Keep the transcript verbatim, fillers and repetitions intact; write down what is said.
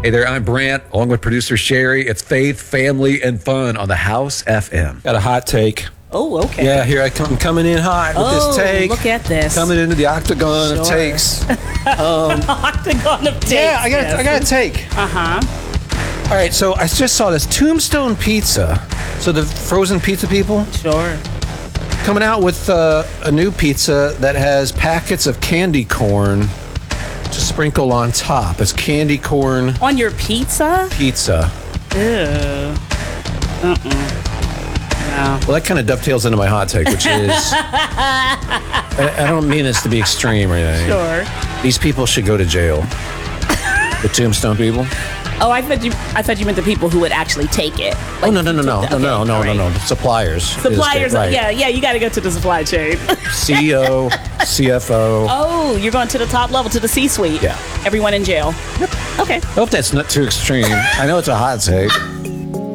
Hey there, I'm Brant, along with producer Sherry. It's Faith, Family, and Fun on the House F M. Got a hot take. Oh, okay. Yeah, here I come coming in hot with Oh, this take. look at this. Coming into the octagon of Sure. takes. Octagon of takes. Yeah, I got yes. I got a take. Uh-huh. All right, so I just saw this Tombstone Pizza. So the frozen pizza people Sure. coming out with uh, a new pizza that has packets of candy corn to sprinkle on top. It's candy corn On your pizza? pizza. Ew. Uh-uh. No. Well, that kind of dovetails into my hot take, which is I, I don't mean this to be extreme or anything. Sure. These people should go to jail. The Tombstone people. Oh, I thought you I thought you meant the people who would actually take it. Oh, no, no, no, no, Okay, no, no, no, all right. no, no. Suppliers. is the- Suppliers, right. yeah, yeah, you got to go to the supply chain. C E O, C F O. Oh, you're going to the top level, to the C-suite. Yeah. Everyone in jail. Okay. I hope that's not too extreme. I know it's a hot take.